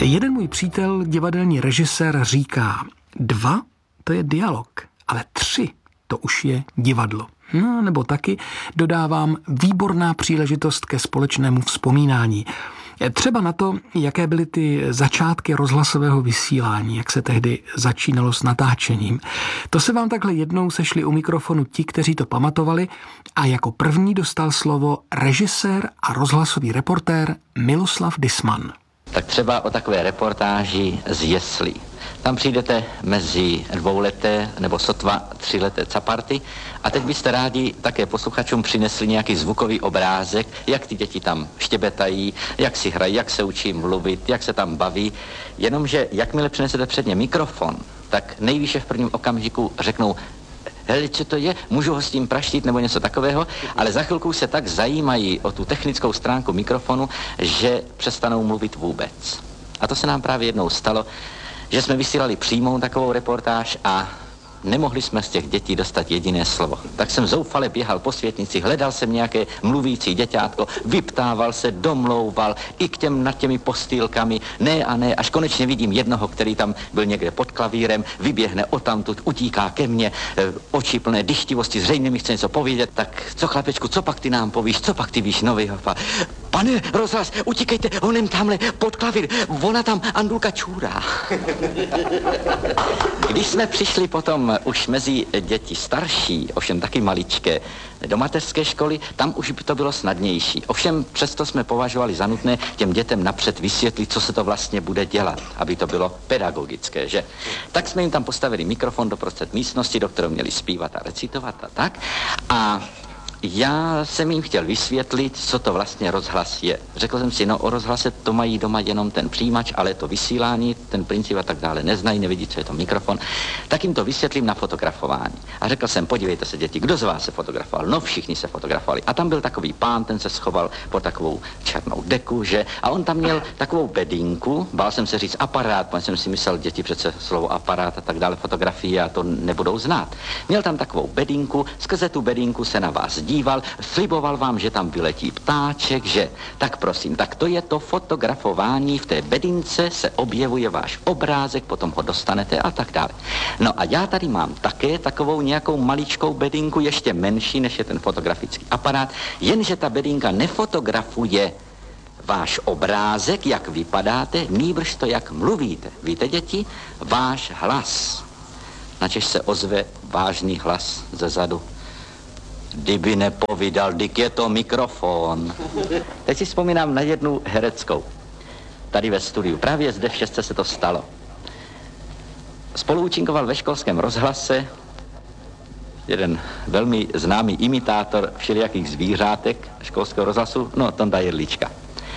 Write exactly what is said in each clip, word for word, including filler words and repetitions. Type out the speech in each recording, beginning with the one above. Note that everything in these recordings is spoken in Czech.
Jeden můj přítel, divadelní režisér, říká, dva to je dialog, ale tři to už je divadlo. No, nebo taky dodávám výborná příležitost ke společnému vzpomínání. Třeba na to, jaké byly ty začátky rozhlasového vysílání, jak se tehdy začínalo s natáčením. To se vám takhle jednou sešli u mikrofonu ti, kteří to pamatovali, a jako první dostal slovo režisér a rozhlasový reportér Miloslav Disman. Tak třeba o takové reportáži z jeslí. Tam přijdete mezi dvouleté nebo sotva tříleté caparty a teď byste rádi také posluchačům přinesli nějaký zvukový obrázek, jak ty děti tam štěbetají, jak si hrají, jak se učí mluvit, jak se tam baví. Jenomže jakmile přinesete před ně mikrofon, tak nejvýše v prvním okamžiku řeknou: hele, co to je, můžu ho s tím praštit nebo něco takového, ale za chvilku se tak zajímají o tu technickou stránku mikrofonu, že přestanou mluvit vůbec. A to se nám právě jednou stalo, že jsme vysílali přímou takovou reportáž a nemohli jsme z těch dětí dostat jediné slovo. Tak jsem zoufale běhal po světnici, hledal jsem nějaké mluvící děťátko, vyptával se, domlouval i k těm nad těmi postýlkami, ne a ne, až konečně vidím jednoho, který tam byl někde pod klavírem, vyběhne odtamtud, utíká ke mně, oči plné dychtivosti, zřejmě mi chce něco povědět. Tak co, chlapečku, co pak ty nám povíš, co pak ty víš novýho? Pane, rozhlas, utíkejte, honem tamhle pod klavír, ona tam Andulka čůrá. Když jsme přišli potom už mezi děti starší, ovšem taky maličké, do mateřské školy, tam už by to bylo snadnější. Ovšem přesto jsme považovali za nutné těm dětem napřed vysvětlit, co se to vlastně bude dělat, aby to bylo pedagogické, že? Tak jsme jim tam postavili mikrofon doprostřed místnosti, do kterého měli zpívat a recitovat a tak. A já jsem jim chtěl vysvětlit, co to vlastně rozhlas je. Řekl jsem si, no o rozhlase to mají doma jenom ten přijímač, ale to vysílání, ten princip a tak dále neznají, nevidí, co je to mikrofon. Tak jim to vysvětlím na fotografování. A řekl jsem, podívejte se děti, kdo z vás se fotografoval? No všichni se fotografovali. A tam byl takový pán, ten se schoval pod takovou černou deku, že? A on tam měl takovou bedínku, bál jsem se říct aparát, protože jsem si myslel, děti přece slovo aparát a tak dále, fotografie a to nebudou znát. Měl tam takovou bedínku, skrze tu bedínku se na vás díval, sliboval vám, že tam vyletí ptáček, že? Tak prosím, tak to je to fotografování, v té bedince se objevuje váš obrázek, potom ho dostanete a tak dále. No a já tady mám také takovou nějakou maličkou bedinku, ještě menší, než je ten fotografický aparát, jenže ta bedinka nefotografuje váš obrázek, jak vypadáte, nýbrž to, jak mluvíte. Víte, děti? Váš hlas. Načež se ozve vážný hlas ze zadu. Kdyby nepovídal, dik je to mikrofon. Teď si vzpomínám na jednu hereckou. Tady ve studiu. Právě zde v šestce se to stalo. Spoluúčinkoval ve školském rozhlase jeden velmi známý imitátor všelijakých zvířátek školského rozhlasu, no Tonda Jedlička.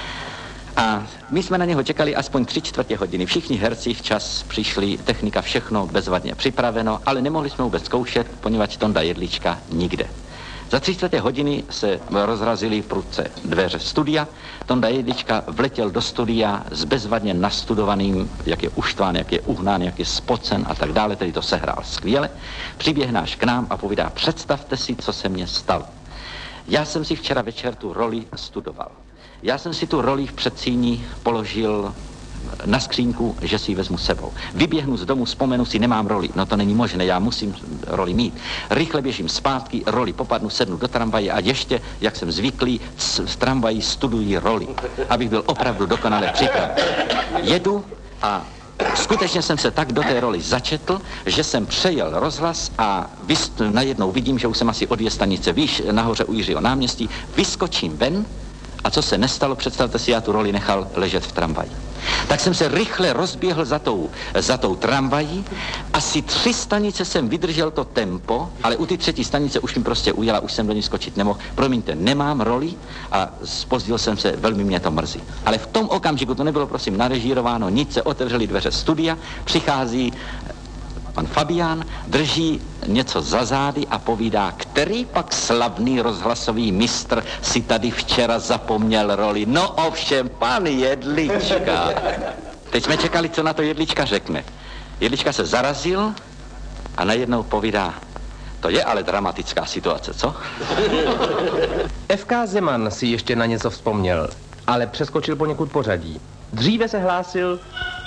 A my jsme na něho čekali aspoň tři čtvrtě hodiny. Všichni herci včas přišli, technika, všechno bezvadně připraveno, ale nemohli jsme vůbec zkoušet, poněvadž Tonda Jedlička nikde. Za tři čtvrtě hodiny se rozrazily prudce dveře studia. Tonda Jedlička vletěl do studia s bezvadně nastudovaným, jak je uštván, jak je uhnán, jak je spocen a tak dále, tedy to sehrál skvěle. Přiběhne až k nám a povídá, představte si, co se mně stalo. Já jsem si včera večer tu roli studoval. Já jsem si tu roli v předsíni položil na skřínku, že si ji vezmu sebou. Vyběhnu z domu, vzpomenu si, nemám roli. No to není možné, já musím roli mít. Rychle běžím zpátky, roli popadnu, sednu do tramvaje a ještě, jak jsem zvyklý, z tramvají studuji roli, abych byl opravdu dokonale připraven. Jedu a skutečně jsem se tak do té roli začetl, že jsem přejel rozhlas a vyst- najednou vidím, že už jsem asi o dvě stanice výš, nahoře u Jiřího náměstí, vyskočím ven a co se nestalo, představte si, já tu roli nechal ležet v tramvaji. Tak jsem se rychle rozběhl za tou, za tou tramvají. Asi tři stanice jsem vydržel to tempo, ale u ty třetí stanice už mi prostě ujela, už jsem do ní skočit nemohl. Promiňte, nemám roli a zpozdil jsem se, velmi mě to mrzí. Ale v tom okamžiku, to nebylo prosím narežírováno, nic, se otevřely dveře studia, přichází pan Fabián, drží něco za zády a povídá, který pak slavný rozhlasový mistr si tady včera zapomněl roli. No ovšem, pan Jedlička. Teď jsme čekali, co na to Jedlička řekne. Jedlička se zarazil a najednou povídá, to je ale dramatická situace, co? F K Zeman si ještě na něco vzpomněl. ale přeskočil poněkud pořadí. Dříve se hlásil...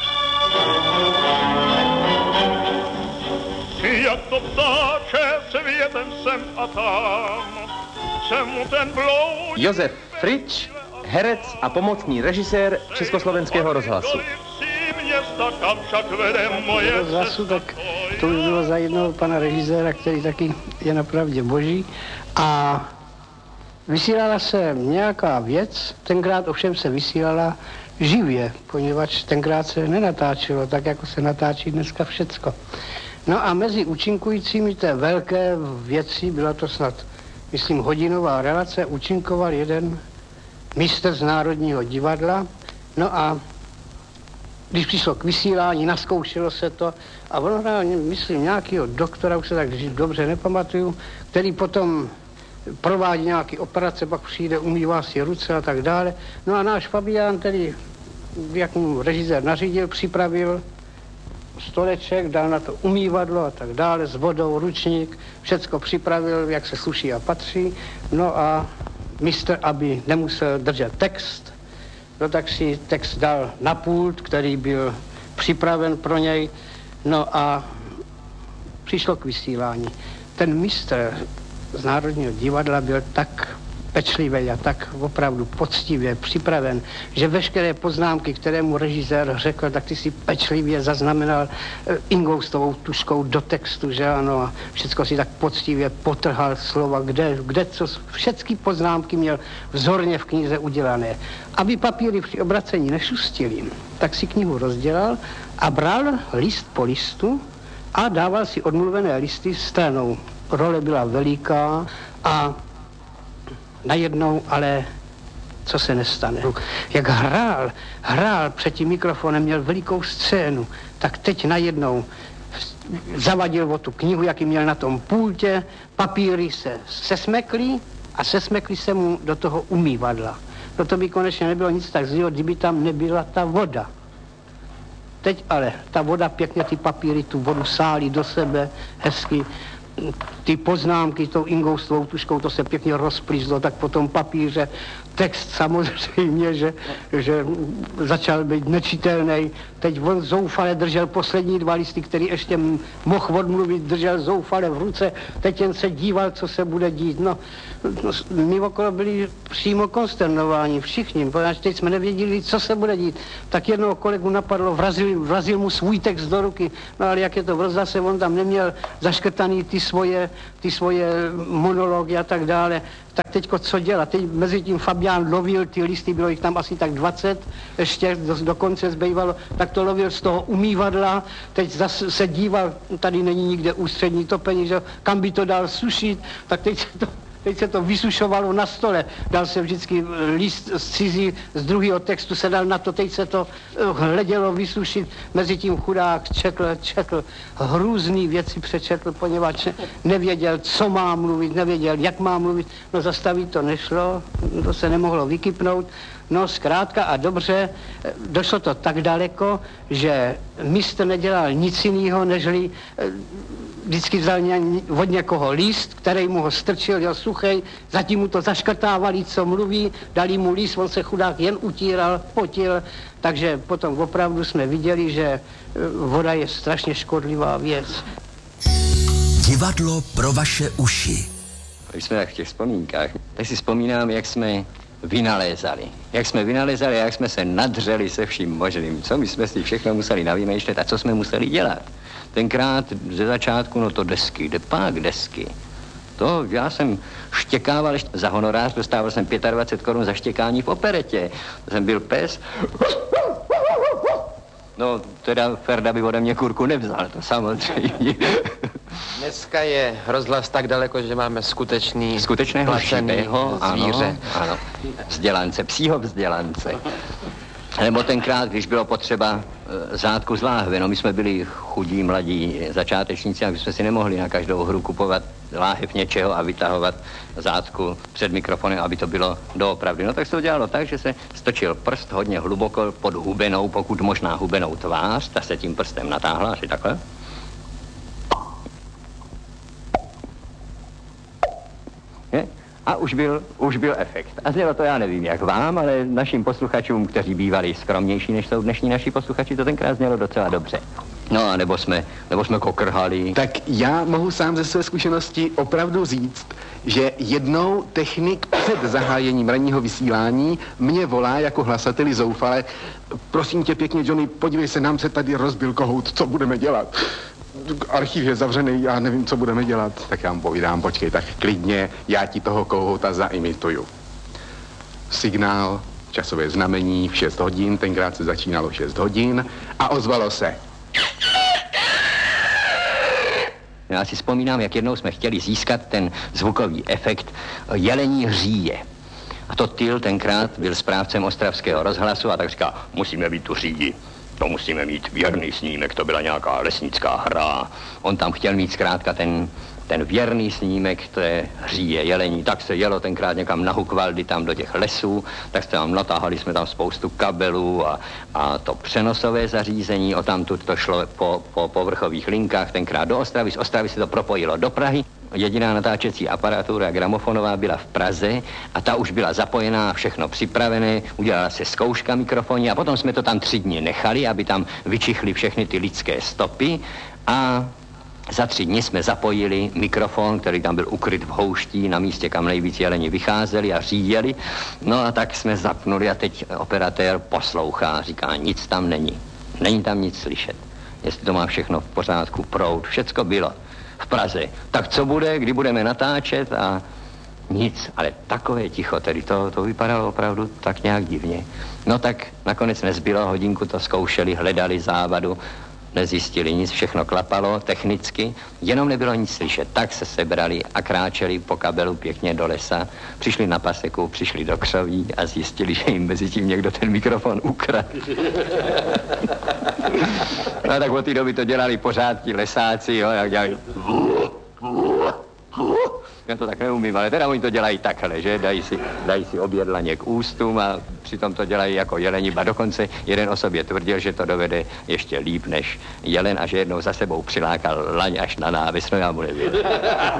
Jak to ptáče světem sem a tam, se mu ten blouď... Josef Frič, herec a pomocný režisér Československého rozhlasu. Rozhlasu, tak to by bylo za jednoho pana režiséra, který taky je napravdě boží. A vysílala se nějaká věc, tenkrát ovšem se vysílala živě, poněvadž tenkrát se nenatáčelo, tak jako se natáčí dneska všecko. No a mezi účinkujícími té velké věci, byla to snad, myslím, hodinová relace, účinkoval jeden mistr z Národního divadla. No a když přišlo k vysílání, naskoušelo se to a ono hrál, myslím, nějakého doktora, už se tak dobře nepamatuju, který potom provádí nějaké operace, pak přijde, umývá si ruce a tak dále. No a náš Fabián, tedy, jak mu režisér nařídil, připravil stoleček, dal na to umývadlo a tak dále, s vodou, ručník, všecko připravil, jak se sluší a patří. No a mistr, aby nemusel držet text, no tak si text dal na pult, který byl připraven pro něj, no a přišlo k vysílání. Ten mistr z Národního divadla byl tak pečlivý a tak opravdu poctivě připraven, že veškeré poznámky, které mu režisér řekl, tak ty si pečlivě zaznamenal ingoustovou tuškou do textu, že ano, a všecko si tak poctivě potrhal slova, kde, kde co, všechny poznámky měl vzorně v knize udělané. Aby papíry při obracení nešustily, tak si knihu rozdělal a bral list po listu a dával si odmluvené listy stranou. Role byla veliká a najednou, ale co se nestane. Jak hrál, hrál před tím mikrofonem, měl velikou scénu, tak teď najednou zavadil o tu knihu, jaký měl na tom pultě, papíry se sesmekly a sesmekly se mu do toho umývadla. No to by konečně nebylo nic tak zlého, kdyby tam nebyla ta voda. Teď ale ta voda pěkně ty papíry, tu vodu sálí do sebe, hezky. Ty poznámky tou ingoustovou tuškou, to se pěkně rozplízlo, tak po tom papíře text samozřejmě, že, že začal být nečitelný. Teď on zoufale držel poslední dva listy, který ještě mohl odmluvit, držel zoufale v ruce, teď jen se díval, co se bude dít. No, my okolo byli přímo konsternováni, všichni, protože teď jsme nevěděli, co se bude dít. Tak jednoho kolegu napadlo, vrazil, vrazil mu svůj text do ruky, no ale jak je to v rozhlase, on tam neměl zaškrtaný ty svoje, ty svoje monology a tak dále. Tak teďko co dělat? Teď mezi tím Fabián lovil ty listy, bylo jich tam asi tak dvacet, ještě do, do konce zbývalo, tak to lovil z toho umývadla, teď zase se díval, tady není nikde ústřední topení, že kam by to dal sušit, tak teď se to, teď se to vysušovalo na stole, dal se vždycky list z cizí, z druhého textu se dal na to, teď se to hledělo vysušit, mezi tím chudák četl, četl, hrůzný věci přečetl, poněvadž nevěděl, co má mluvit, nevěděl, jak má mluvit, no zastavit to nešlo, to se nemohlo vykypnout, no zkrátka a dobře, došlo to tak daleko, že mistr nedělal nic jiného, nežli vždycky vzal od někoho list, který mu ho strčil, dělal suchej, zatím mu to zaškrtávali, co mluví, dali mu list, on se chudák jen utíral, potil, takže potom opravdu jsme viděli, že voda je strašně škodlivá věc. Divadlo pro vaše uši. Když jsme tak v těch vzpomínkách, tak si vzpomínám, jak jsme vynalézali. Jak jsme vynalézali, jak jsme se nadřeli se vším možným. Co my jsme si všechno museli navymýšlet a co jsme museli dělat. Tenkrát ze začátku, no to desky, kde pak desky. To já jsem štěkával za honorář, dostával jsem dvacet pět korun za štěkání v operetě. To jsem byl pes. No, teda Ferda by ode mě kurku nevzal, to samozřejmě. Dneska je rozhlas tak daleko, že máme skutečný skutečného živého zvíře. Ano, ano, vzdělance, psího vzdělance. Nebo tenkrát, když bylo potřeba e, zátku z láhve, no my jsme byli chudí, mladí začátečníci, a my jsme si nemohli na každou hru kupovat láhev něčeho a vytahovat zátku před mikrofonem, aby to bylo doopravdy. No tak se to dělalo tak, že se stočil prst hodně hluboko pod hubenou, pokud možná hubenou tvář, ta se tím prstem natáhla, asi takhle. Je? A už byl, už byl efekt. A znělo to, já nevím, jak vám, ale našim posluchačům, kteří bývali skromnější, než jsou dnešní naši posluchači, to tenkrát znělo docela dobře. No a nebo jsme, nebo jsme kokrhali. Tak já mohu sám ze své zkušenosti opravdu říct, že jednou technik před zahájením ranního vysílání mě volá jako hlasateli zoufale: prosím tě pěkně, Johnny, podívej se, nám se tady rozbil kohout, co budeme dělat? Archiv je zavřený, já nevím, co budeme dělat. Tak já mu povídám, počkej, tak klidně, já ti toho kohouta zaimituju. Signál, časové znamení v šest hodin, tenkrát se začínalo šest hodin a ozvalo se: Já si vzpomínám, jak jednou jsme chtěli získat ten zvukový efekt jelení říje. A to Tyl tenkrát byl správcem ostravského rozhlasu a tak říká, musíme být tu říji. To musíme mít věrný snímek, to byla nějaká lesnická hra. On tam chtěl mít zkrátka ten, ten věrný snímek té říje, jelení. Tak se jelo tenkrát někam na Hukvaldy, tam do těch lesů, tak se tam natáhali jsme tam spoustu kabelů a, a to přenosové zařízení, o tamtud to šlo po, po povrchových linkách, tenkrát do Ostravy, z Ostravy se to propojilo do Prahy. Jediná natáčecí aparatura gramofonová byla v Praze a ta už byla zapojená, všechno připravené, udělala se zkouška mikrofoní a potom jsme to tam tři dny nechali, aby tam vyčichly všechny ty lidské stopy a za tři dny jsme zapojili mikrofon, který tam byl ukryt v houští na místě, kam nejvíc jeleni vycházeli a říjeli. No a tak jsme zapnuli a teď operatér poslouchá, říká, nic tam není, není tam nic slyšet. Jestli to má všechno v pořádku, proud, všecko bylo v Praze. Tak co bude, kdy budeme natáčet a nic, ale takové ticho, tedy to, to vypadalo opravdu tak nějak divně. No tak nakonec nezbylo, hodinku to zkoušeli, hledali závadu, nezjistili nic, všechno klapalo technicky, jenom nebylo nic slyšet. Tak se sebrali a kráčeli po kabelu pěkně do lesa, přišli na paseku, přišli do křoví a zjistili, že jim mezi tím někdo ten mikrofon ukradl. No tak od té doby to dělali pořád ti lesáci, jo, jak dělali. Já to tak neumím, ale teda oni to dělají takhle, že? Dají si, dají si obě dlaně k ústům a přitom to dělají jako jeleni. A dokonce jeden o sobě tvrdil, že to dovede ještě líp než jelen a že jednou za sebou přilákal laň až na návis, no já mu nevěřím.